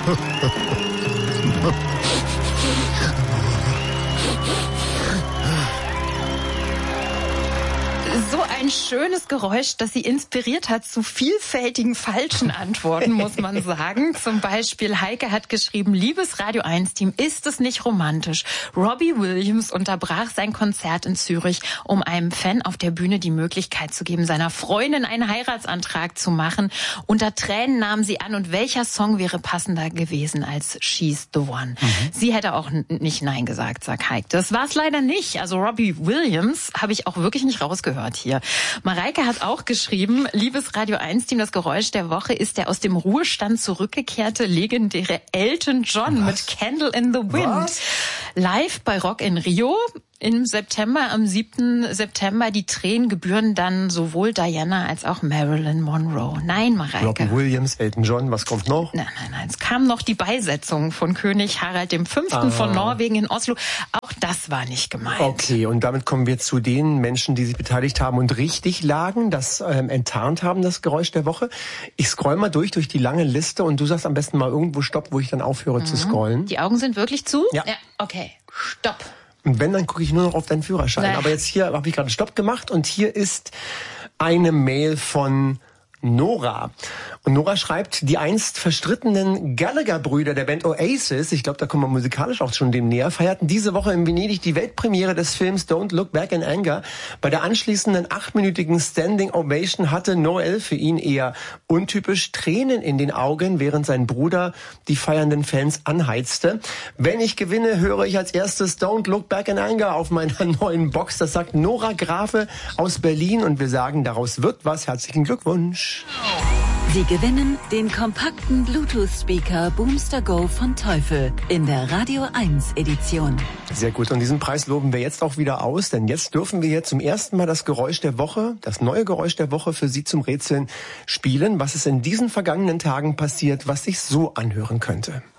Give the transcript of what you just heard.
So ein schönes Geräusch, das sie inspiriert hat zu vielfältigen falschen Antworten, muss man sagen. Zum Beispiel Heike hat geschrieben, liebes Radio 1-Team, ist es nicht romantisch? Robbie Williams unterbrach sein Konzert in Zürich, um einem Fan auf der Bühne die Möglichkeit zu geben, seiner Freundin einen Heiratsantrag zu machen. Unter Tränen nahm sie an, und welcher Song wäre passender gewesen als She's the One? Sie hätte auch nicht Nein gesagt, sagt Heike. Das war es leider nicht. Also Robbie Williams habe ich auch wirklich nicht rausgehört hier. Mareike hat auch geschrieben, liebes Radio 1-Team, das Geräusch der Woche ist der aus dem Ruhestand zurückgekehrte legendäre Elton John mit Candle in the Wind. Live bei Rock in Rio. Im September, am 7. September, die Tränen gebühren dann sowohl Diana als auch Marilyn Monroe. Nein, Mareike. Robbie Williams, Elton John, was kommt noch? Nein. Es kam noch die Beisetzung von König Harald V. von Norwegen in Oslo. Auch das war nicht gemeint. Okay, und damit kommen wir zu den Menschen, die sich beteiligt haben und richtig lagen, das enttarnt haben, das Geräusch der Woche. Ich scroll mal durch die lange Liste und du sagst am besten mal irgendwo Stopp, wo ich dann aufhöre zu scrollen. Die Augen sind wirklich zu? Ja. Okay, Stopp. Und wenn, dann gucke ich nur noch auf deinen Führerschein. Aber jetzt hier habe ich gerade Stopp gemacht und hier ist eine Mail von Nora. Und Nora schreibt, die einst verstrittenen Gallagher-Brüder der Band Oasis, ich glaube, da kommen wir musikalisch auch schon dem näher, feierten diese Woche in Venedig die Weltpremiere des Films Don't Look Back in Anger. Bei der anschließenden 8-minütigen Standing Ovation hatte Noel, für ihn eher untypisch, Tränen in den Augen, während sein Bruder die feiernden Fans anheizte. Wenn ich gewinne, höre ich als erstes Don't Look Back in Anger auf meiner neuen Box. Das sagt Nora Grafe aus Berlin und wir sagen, daraus wird was. Herzlichen Glückwunsch. Sie gewinnen den kompakten Bluetooth-Speaker Boomster Go von Teufel in der Radio 1 Edition. Sehr gut. Und diesen Preis loben wir jetzt auch wieder aus, denn jetzt dürfen wir hier zum ersten Mal das Geräusch der Woche, das neue Geräusch der Woche für Sie zum Rätseln spielen. Was ist in diesen vergangenen Tagen passiert, was sich so anhören könnte?